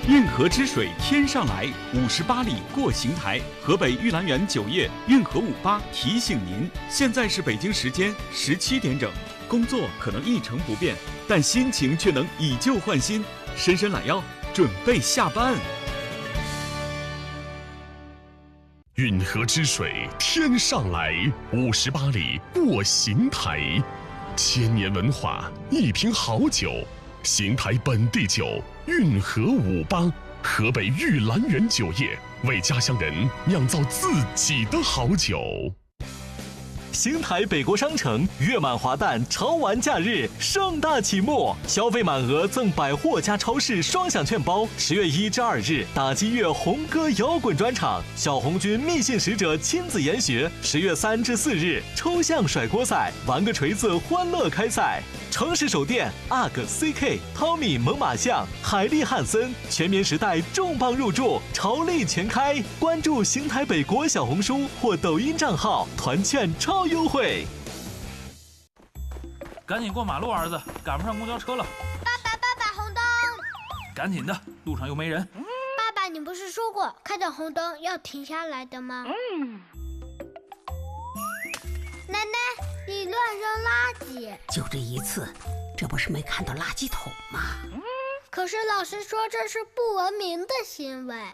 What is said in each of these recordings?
运河之水天上来，58里过邢台。河北玉兰园酒业运河58提醒您，现在是北京时间17点整。工作可能一成不变，但心情却能以旧换新。伸伸懒腰，准备下班。 运河之水天上来，58里过邢台。千年文化，一瓶好酒，邢台本地酒运河58，河北玉兰园酒业为家乡人酿造自己的好酒。 邢台北国商城月满华诞潮玩假日盛大启幕，消费满额赠百货加超市双享券包。10月1至2日，打击乐红歌摇滚专场，小红军密信使者亲子研学。10月3至4日，抽象甩锅赛，玩个锤子欢乐开赛。城市首店 UGG、CK、汤米、猛犸象、海利汉森，全棉时代重磅入驻，潮力全开。关注邢台北国小红书或抖音账号，团券超优惠。 赶紧过马路，儿子，赶不上公交车了。 爸爸，红灯！ 赶紧的，路上又没人。 爸爸，你不是说过看到红灯要停下来的吗？奶奶，你乱扔垃圾！ 就这一次，这不是没看到垃圾桶吗？ 可是老师说这是不文明的行为。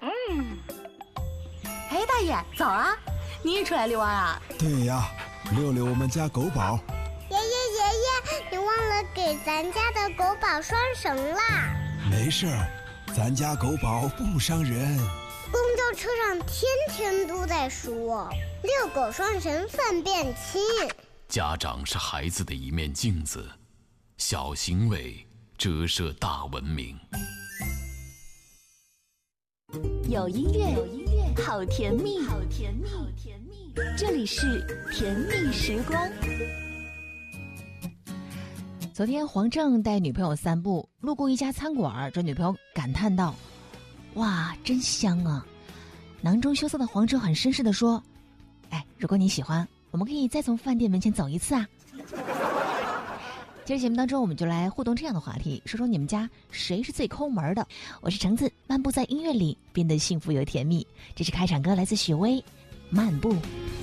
哎，大爷，早啊！你也出来遛弯啊？ 对呀，遛遛我们家狗宝。 爷爷，你忘了给咱家的狗宝拴绳啦。 没事儿，咱家狗宝不伤人。 公交车上天天都在说遛狗拴绳粪便轻。 家长是孩子的一面镜子，小行为折射大文明。 有音乐，好甜蜜，好甜蜜，好甜蜜。这里是甜蜜时光。 昨天黄正带女朋友散步，路过一家餐馆，这女朋友感叹道：“哇，真香啊！”囊中羞涩的黄正很绅士地说：“哎，如果你喜欢，我们可以再从饭店门前走一次啊。”今儿节目当中，我们就来互动这样的话题，说说你们家谁是最抠门的。我是橙子，漫步在音乐里，变得幸福又甜蜜。这是开场歌，来自许巍，《漫步》。